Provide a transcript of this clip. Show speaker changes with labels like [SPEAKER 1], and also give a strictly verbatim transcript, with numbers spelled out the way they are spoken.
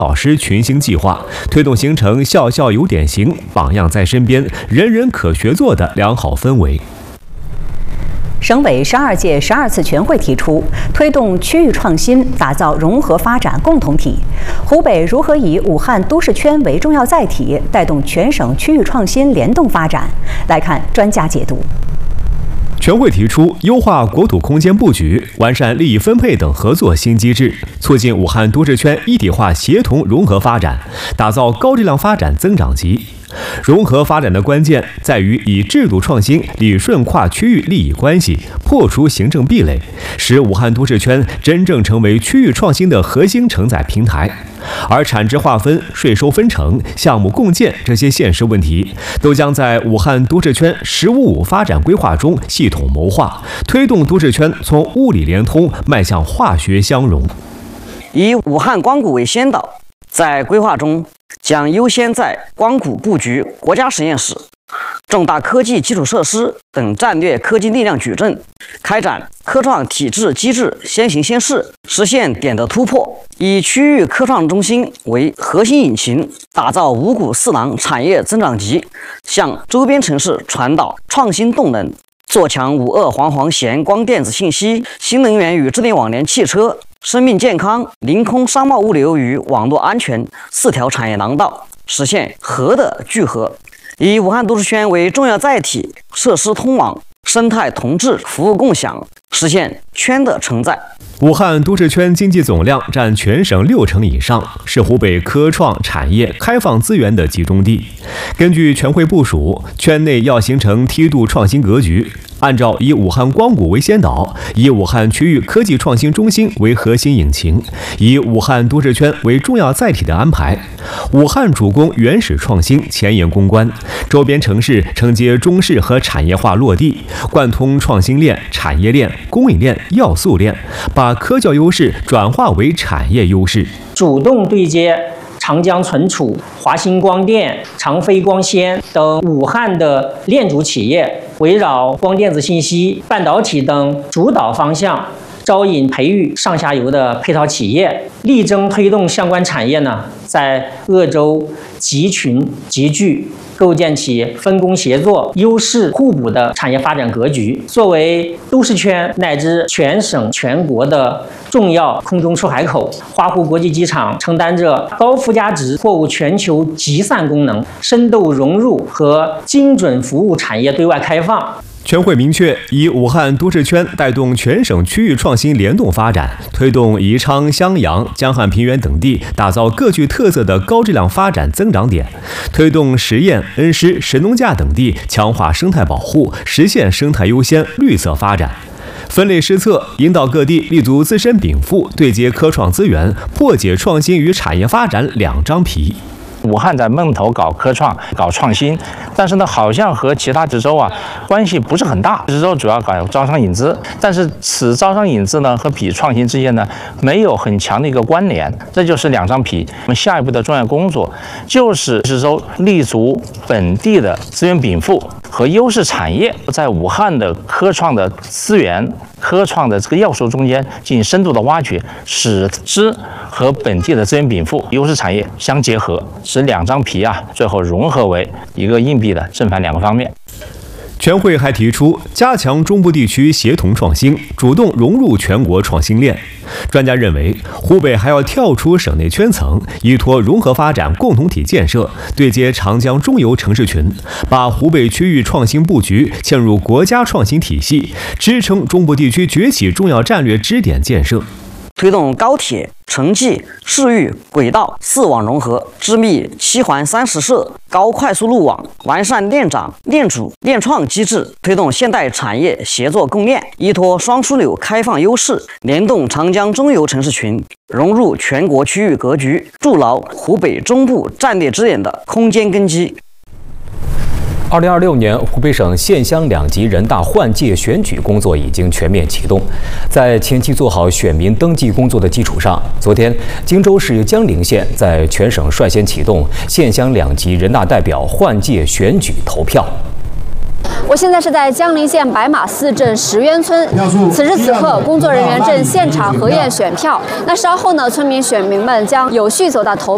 [SPEAKER 1] 老师群星计划，推动形成校校有典型、榜样在身边、人人可学做的良好氛围。
[SPEAKER 2] 省委十二届十二次全会提出，推动区域创新，打造融合发展共同体。湖北如何以武汉都市圈为重要载体，带动全省区域创新联动发展？来看专家解读。
[SPEAKER 1] 全会提出优化国土空间布局、完善利益分配等合作新机制，促进武汉都市圈一体化协同融合发展，打造高质量发展增长极。融合发展的关键在于以制度创新理顺跨区域利益关系，破除行政壁垒，使武汉都市圈真正成为区域创新的核心承载平台。而产值划分、税收分成、项目共建这些现实问题，都将在武汉都市圈“十五五”发展规划中系统谋划，推动都市圈从物理联通迈向化学相融。
[SPEAKER 3] 以武汉光谷为先导，在规划中将优先在光谷布局国家实验室、重大科技基础设施等战略科技力量矩阵，开展科创体制机制先行先试，实现点的突破。以区域科创中心为核心引擎，打造五谷四囊产业增长极，向周边城市传导创新动能，做强五二环环衔光电子信息、新能源与智能网联汽车、生命健康、临空商贸物流与网络安全四条产业廊道，实现核的聚合。以武汉都市圈为重要载体，设施通网、生态同质、服务共享，实现圈的承载。
[SPEAKER 1] 武汉都市圈经济总量占全省六成以上，是湖北科创产业开放资源的集中地。根据全会部署，圈内要形成梯度创新格局。 按照以武汉光谷为先导，以武汉区域科技创新中心为核心引擎，以武汉都市圈为重要载体的安排，武汉主攻原始创新、前沿攻关，周边城市承接中式和产业化落地，贯通创新链、产业链、供应链、要素链，把科教优势转化为产业优势，
[SPEAKER 4] 主动对接 长江存储、华星光电、长飞光纤等武汉的链主企业，围绕光电子信息、半导体等主导方向，招引培育上下游的配套企业，力争推动相关产业呢，在鄂州集群集聚，构建起分工协作、优势互补的产业发展格局。作为都市圈乃至全省全国的 重要空中出海口，花湖国际机场承担着高附加值货物全球集散功能，深度融入和精准服务产业对外开放。
[SPEAKER 1] 全会明确，以武汉都市圈带动全省区域创新联动发展，推动宜昌、襄阳、江汉平原等地打造各具特色的高质量发展增长点，推动十堰、恩施、神农架等地强化生态保护，实现生态优先、绿色发展。 分类施策，引导各地立足自身禀赋，对接科创资源，破解创新与产业发展两张皮。
[SPEAKER 5] 武汉在闷头搞科创、搞创新，但是呢，好像和其他值州啊关系不是很大。值州主要搞招商引资，但是此招商引资呢和比创新之间呢没有很强的一个关联，这就是两张皮。我们下一步的重要工作就是值州立足本地的资源禀赋和优势产业，在武汉的科创的资源、科创的这个要素中间进行深度的挖掘，使之和本地的资源禀赋、优势产业相结合。 使两张皮啊，最后融合为一个硬币的正反两个方面。
[SPEAKER 1] 全会还提出，加强中部地区协同创新，主动融入全国创新链。专家认为，湖北还要跳出省内圈层，依托融合发展共同体建设，对接长江中游城市群，把湖北区域创新布局嵌入国家创新体系，支撑中部地区崛起重要战略支点建设。
[SPEAKER 3] 推动高铁、城际、市域、轨道四网融合，织密七环三十摄高快速路网，完善链长、链主、链创机制，推动现代产业协作共链，依托双枢纽开放优势，联动长江中游城市群，融入全国区域格局，筑牢湖北中部战略支点的空间根基。
[SPEAKER 6] 二零二六年，湖北省县乡两级人大换届选举工作已经全面启动。在前期做好选民登记工作的基础上，昨天，荆州市江陵县在全省率先启动县乡两级人大代表换届选举投票。
[SPEAKER 7] 我现在是在江陵县白马寺镇石渊村，此时此刻，工作人员正现场核验选票。那稍后呢，村民选民们将有序走到投